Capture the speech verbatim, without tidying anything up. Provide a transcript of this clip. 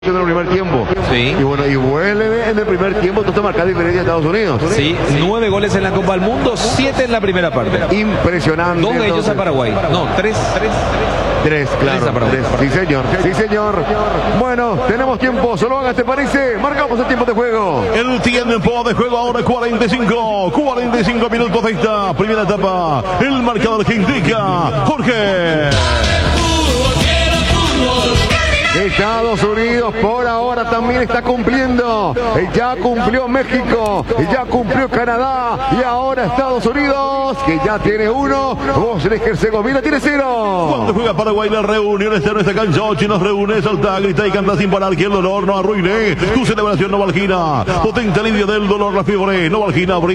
en el primer tiempo. Sí. Y bueno, y vuelve en el primer tiempo, entonces marca diferencia a Estados Unidos. Sí, nueve goles en la Copa del Mundo, siete en la primera parte. Impresionante. Dos de ellos entonces. a Paraguay. No, tres, tres, Tres, claro. Tres a Paraguay. Tres. Sí, señor. Sí, señor. Bueno, tenemos tiempo. Solo haga, ¿te parece? Marcamos el tiempo de juego. El tiempo de juego ahora cuarenta y cinco. cuarenta y cinco minutos de esta primera etapa. El marcador que indica Jorge. Estados Unidos por ahora también está cumpliendo. Ya cumplió México, ya cumplió Canadá y ahora Estados Unidos, que ya tiene uno. Bosnia y Herzegovina tiene cero. Cuando juega Paraguay la reunión está en esta cancha, Ochi nos reúne, salta, grita y canta sin parar que el dolor no arruine tu celebración Novalgina. Potente alivio del dolor, la fiebre, Novalgina.